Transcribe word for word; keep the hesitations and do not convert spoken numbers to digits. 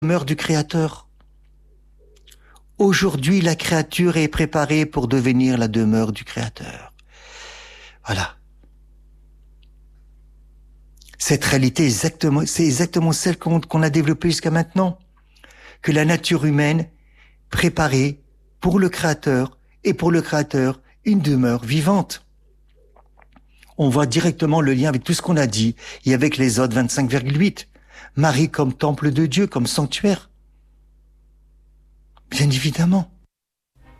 demeure du Créateur. Aujourd'hui, la créature est préparée pour devenir la demeure du Créateur. Voilà. Cette réalité, exactement, c'est exactement celle qu'on, qu'on a développée jusqu'à maintenant. Que la nature humaine, préparée pour le Créateur, et pour le Créateur, une demeure vivante. On voit directement le lien avec tout ce qu'on a dit, et avec l'Exode vingt-cinq virgule huit. Marie comme temple de Dieu, comme sanctuaire. Bien évidemment.